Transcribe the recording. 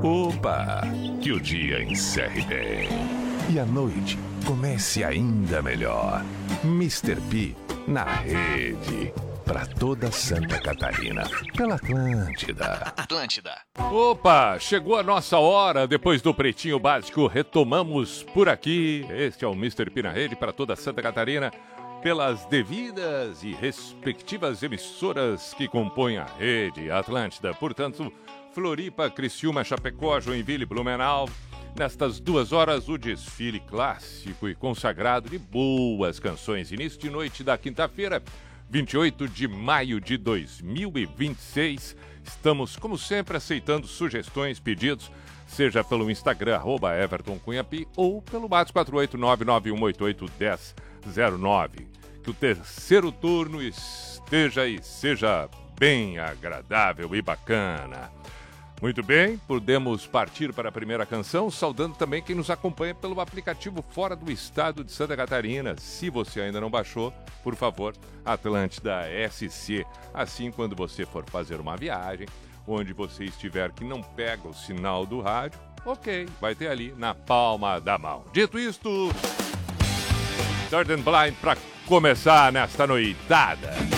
Opa! Que o dia encerre bem. E a noite comece ainda melhor. Mr. P na rede. Pra toda Santa Catarina. Pela Atlântida. Opa! Chegou a nossa hora. Depois do Pretinho Básico, retomamos por aqui. Este é o Mr. P na rede para toda Santa Catarina. Pelas devidas e respectivas emissoras que compõem a rede Atlântida. Portanto, Floripa, Criciúma, Chapecó, Joinville, Blumenau. Nestas 2 horas, o desfile clássico e consagrado de boas canções. Início de noite da quinta-feira, 28 de maio de 2026. Estamos, como sempre, aceitando sugestões, pedidos, seja pelo Instagram, @EvertonCunhaPi, ou pelo WhatsApp 48991881009. Que o terceiro turno esteja e seja bem agradável e bacana. Muito bem, podemos partir para a primeira canção, saudando também quem nos acompanha pelo aplicativo fora do estado de Santa Catarina. Se você ainda não baixou, por favor, Atlântida SC. Assim, quando você for fazer uma viagem, onde você estiver que não pega o sinal do rádio, ok, vai ter ali na palma da mão. Dito isto, Third and Blind para começar nesta noitada.